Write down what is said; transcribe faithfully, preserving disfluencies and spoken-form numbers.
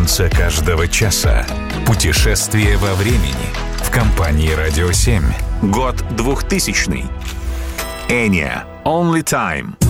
Танца каждого часа. Путешествие во времени. В компании «Радио семь». Год двухтысячный. Enya. Only Time.